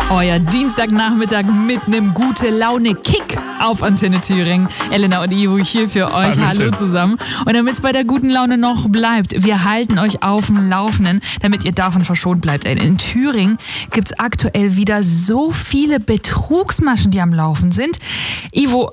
Euer Dienstagnachmittag mit einem Gute-Laune-Kick auf Antenne Thüringen. Elena und Ivo hier für euch. Hallo zusammen. Und damit es bei der guten Laune noch bleibt, wir halten euch auf dem Laufenden, damit ihr davon verschont bleibt. In Thüringen gibt es aktuell wieder so viele Betrugsmaschen, die am Laufen sind. Ivo,